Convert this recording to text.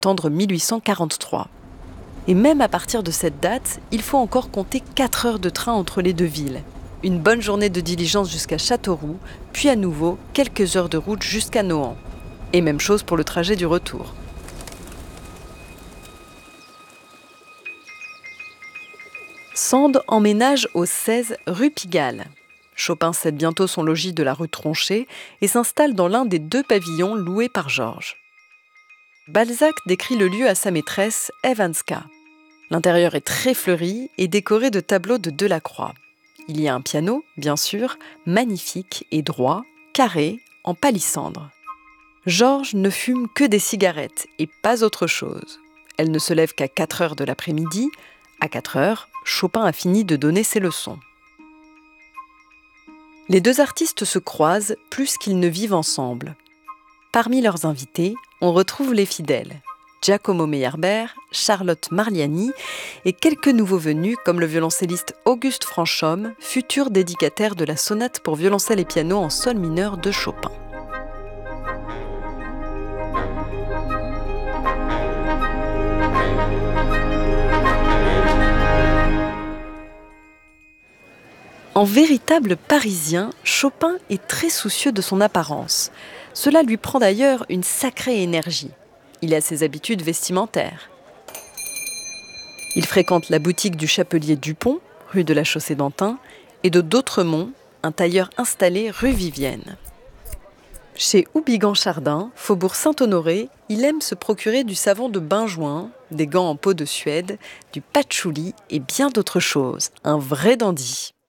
septembre 1843. Et même à partir de cette date, il faut encore compter 4 heures de train entre les deux villes. Une bonne journée de diligence jusqu'à Châteauroux, puis à nouveau quelques heures de route jusqu'à Nohant. Et même chose pour le trajet du retour. Sand emménage au 16 rue Pigalle. Chopin cède bientôt son logis de la rue Tronchet et s'installe dans l'un des 2 pavillons loués par Georges. Balzac décrit le lieu à sa maîtresse, Ève Hanska. L'intérieur est très fleuri et décoré de tableaux de Delacroix. Il y a un piano, bien sûr, magnifique et droit, carré, en palissandre. Georges ne fume que des cigarettes et pas autre chose. Elle ne se lève qu'à 4 heures de l'après-midi. À 4 heures, Chopin a fini de donner ses leçons. Les 2 artistes se croisent plus qu'ils ne vivent ensemble. Parmi leurs invités, on retrouve les fidèles. Giacomo Meyerbeer, Charlotte Mariani et quelques nouveaux venus comme le violoncelliste Auguste Franchomme, futur dédicataire de la sonate pour violoncelle et piano en sol mineur de Chopin. En véritable Parisien, Chopin est très soucieux de son apparence. Cela lui prend d'ailleurs une sacrée énergie. Il a ses habitudes vestimentaires. Il fréquente la boutique du chapelier Dupont, rue de la Chaussée-d'Antin, et de D'Autremont, un tailleur installé rue Vivienne. Chez Houbigant-Chardin, faubourg Saint-Honoré, il aime se procurer du savon de bain-joint, des gants en peau de Suède, du patchouli et bien d'autres choses. Un vrai dandy.